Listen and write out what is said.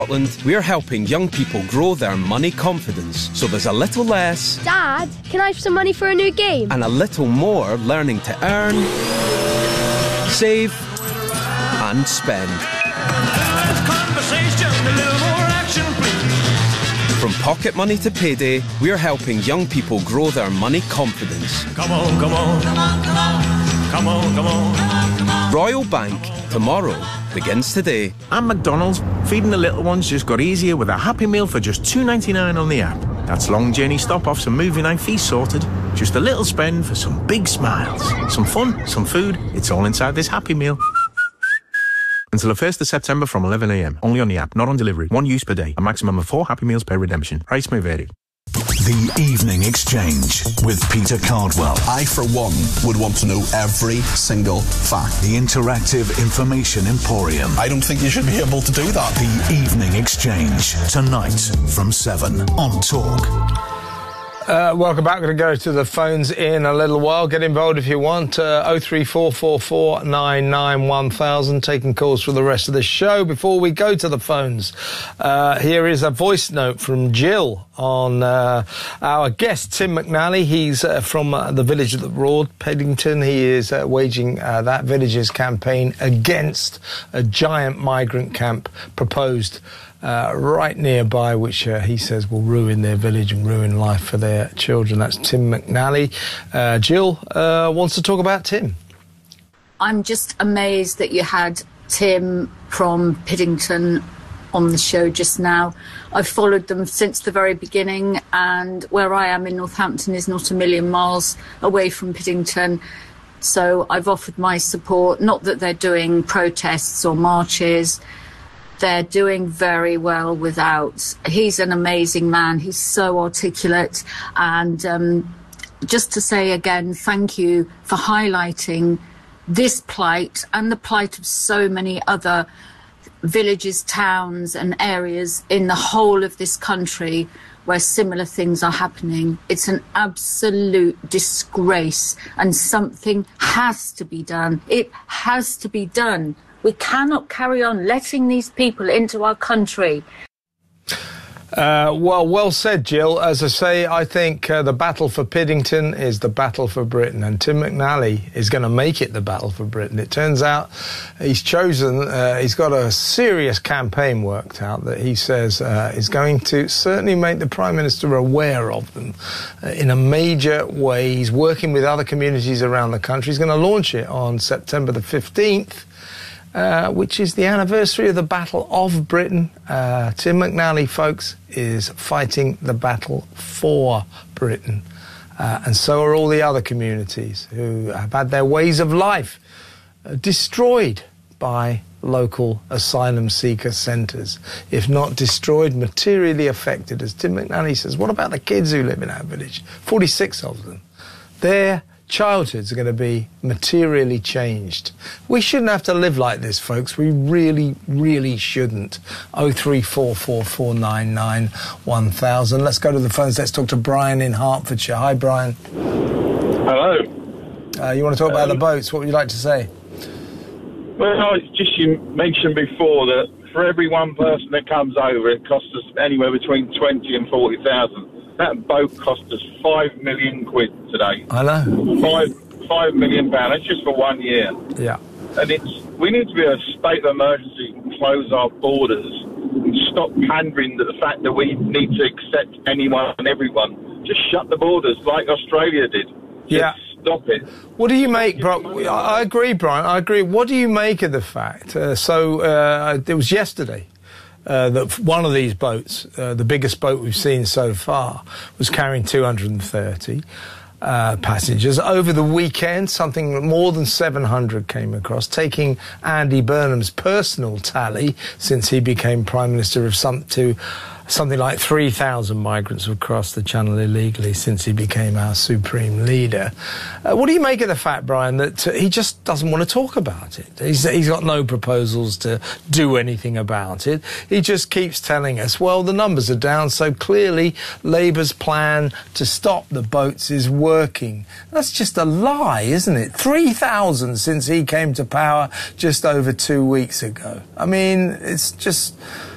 Scotland, we're helping young people grow their money confidence, so there's a little less... Dad, can I have some money for a new game? ...and a little more learning to earn, save and spend. From pocket money to payday, we're helping young people grow their money confidence. Come on, come on, come on, come on, come on, come on, come on. Royal Bank, tomorrow begins today. And McDonald's, feeding the little ones just got easier with a Happy Meal for just $2.99 on the app. That's long journey stop-offs and movie night fees sorted. Just a little spend for some big smiles. Some fun, some food, it's all inside this Happy Meal. Until the 1st of September from 11 a.m. Only on the app, not on delivery. 1 use per day. A maximum of 4 Happy Meals per redemption. Price may vary. The Evening Exchange with Peter Cardwell. I, for one, would want to know every single fact. The Interactive Information Emporium. I don't think you should be able to do that. The Evening Exchange. Tonight from 7 on Talk. Welcome back. We're going to go to the phones in a little while. Get involved if you want. 03444991000. Taking calls for the rest of the show. Before we go to the phones, here is a voice note from Jill on our guest, Tim McNally. He's from the village of the Broad, Peddington. He is waging that village's campaign against a giant migrant camp proposed right nearby, which he says will ruin their village and ruin life for their children. That's Tim McNally. Jill wants to talk about Tim. I'm just amazed that you had Tim from Piddington on the show just now. I've followed them since the very beginning, and where I am in Northampton is not a million miles away from Piddington. So I've offered my support. Not that they're doing protests or marches. They're doing very well without. He's an amazing man. He's so articulate. And just to say again, thank you for highlighting this plight and the plight of so many other villages, towns and areas in the whole of this country where similar things are happening. It's an absolute disgrace, and something has to be done. It has to be done. We cannot carry on letting these people into our country. Well said, Jill. As I say, I think the battle for Piddington is the battle for Britain, and Tim McNally is going to make it the battle for Britain. It turns out he's chosen, he's got a serious campaign worked out that he says is going to certainly make the Prime Minister aware of them in a major way. He's working with other communities around the country. He's going to launch it on September the 15th. Which is the anniversary of the Battle of Britain. Tim McNally, folks, is fighting the battle for Britain. And so are all the other communities who have had their ways of life destroyed by local asylum seeker centres. If not destroyed, materially affected. As Tim McNally says, what about the kids who live in our village? 46 of them. Their childhoods are going to be materially changed. We shouldn't have to live like this, folks. We really, really shouldn't. 03444991000. Let's go to the phones. Let's talk to Brian in Hertfordshire. Hi, Brian. Hello. You want to talk about the boats? What would you like to say? Well, just you mentioned before that for every one person that comes over, it costs us anywhere between 20 and 40,000. That boat cost us £5 million today. I know. £5 million. That's just for 1 year. Yeah. And we need to be a state of emergency and close our borders and stop pandering to the fact that we need to accept anyone and everyone. Just shut the borders like Australia did. Yeah. Stop it. What do you make, bro? I agree, Brian. I agree. What do you make of the fact? It was yesterday. That one of these boats, the biggest boat we've seen so far, was carrying 230 passengers. Over the weekend, something more than 700 came across, taking Andy Burnham's personal tally since he became Prime Minister of something like 3,000 migrants have crossed the Channel illegally since he became our supreme leader. What do you make of the fact, Brian, that he just doesn't want to talk about it? He's got no proposals to do anything about it. He just keeps telling us, well, the numbers are down, so clearly Labour's plan to stop the boats is working. That's just a lie, isn't it? 3,000 since he came to power just over 2 weeks ago. I mean, it's just...